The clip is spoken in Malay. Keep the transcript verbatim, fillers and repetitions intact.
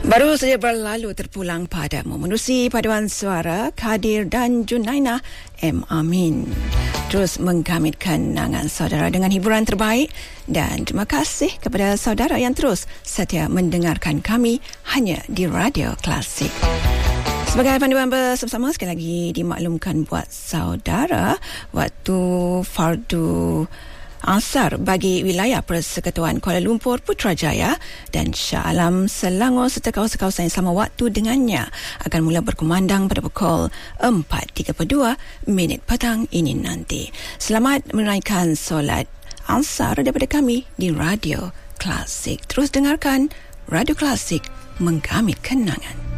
Baru saja berlalu terpulang padamu menerusi paduan suara Kadir dan Junaina M. Amin. Terus menggamitkan kenangan saudara dengan hiburan terbaik, dan terima kasih kepada saudara yang terus setia mendengarkan kami hanya di Radio Klasik. Sebagai panduan bersama-sama, sekali lagi dimaklumkan buat saudara, waktu fardu Asar bagi wilayah Persekutuan Kuala Lumpur, Putrajaya dan Shah Alam, Selangor serta kawasan-kawasan yang sama waktu dengannya akan mula berkumandang pada pukul empat tiga puluh dua minit petang ini nanti. Selamat menunaikan solat Asar daripada kami di Radio Klasik. Terus dengarkan Radio Klasik, menggamit kenangan.